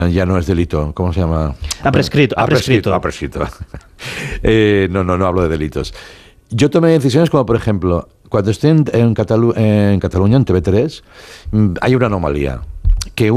Ya no es delito. ¿Cómo se llama? Ha prescrito. Ha prescrito. No hablo de delitos. Yo tomé decisiones como, por ejemplo, cuando estoy en Cataluña, en TV3, hay una anomalía. Que